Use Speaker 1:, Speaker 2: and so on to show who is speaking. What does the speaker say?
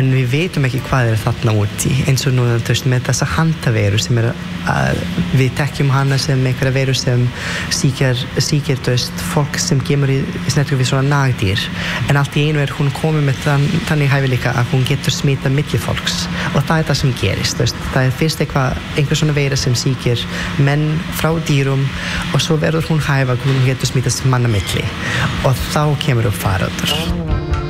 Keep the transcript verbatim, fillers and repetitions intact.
Speaker 1: en við veitum ekki hvað er þarna úti eins og núna þú veist með þessa handaveru sem er að við tekjum hana sem einhverja veru sem sýkir, sýkir þú veist fólk sem kemur í snertingu við svona nagdýr en allt í einu er hún komið með þann, þannig hæfileika að hún getur smita milli fólks og það er það sem gerist þú veist, það er fyrst eitthvað einhver svona veira sem sýkir menn frá dýrum og svo verður hún hæfa hún getur smitast manna milli og þá kemur upp faraldur